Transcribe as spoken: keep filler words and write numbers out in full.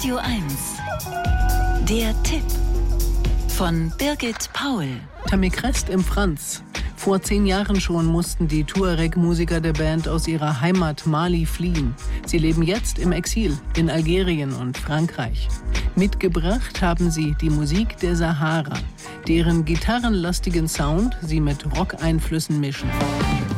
Radio eins. Der Tipp von Birgit Paul. Tammy Crest im Franz. Vor zehn Jahren schon mussten die Tuareg-Musiker der Band aus ihrer Heimat Mali fliehen. Sie leben jetzt im Exil in Algerien und Frankreich. Mitgebracht haben sie die Musik der Sahara, deren gitarrenlastigen Sound sie mit Rock-Einflüssen mischen.